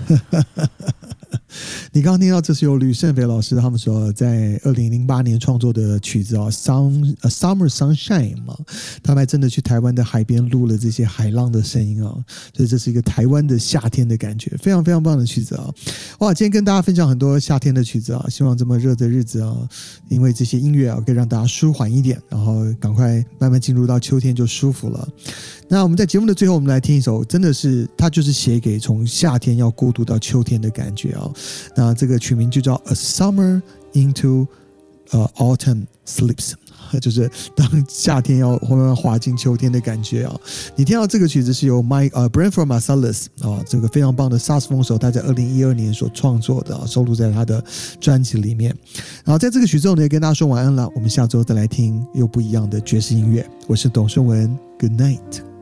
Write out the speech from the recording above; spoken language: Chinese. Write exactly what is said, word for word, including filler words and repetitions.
你刚刚听到这是由吕胜斐老师他们所在二零零八年创作的曲子啊、哦、Sun, Summer Sunshine 嘛，他们还真的去台湾的海边录了这些海浪的声音啊、哦，所以这是一个台湾的夏天的感觉，非常非常棒的曲子啊、哦！哇，今天跟大家分享很多夏天的曲子啊，希望这么热的日子啊，因为这些音乐啊可以让大家舒缓一点，然后赶快慢慢进入到秋天就舒服了。那我们在节目的最后，我们来听一首，真的是它就是写给从夏天要过渡到秋天的感觉啊、哦。那这个曲名就叫 A Summer into、uh, Autumn Sleeps， 就是当夏天要慢慢滑进秋天的感觉啊、哦。你听到这个曲子是由 Mike、uh, Branford Marsalis 啊、哦，这个非常棒的萨克斯风手，他在二零一二年所创作的、哦，收录在他的专辑里面。然后在这个曲之后呢，也跟大家说晚安了。我们下周再来听又不一样的爵士音乐。我是董顺文 ，Good night。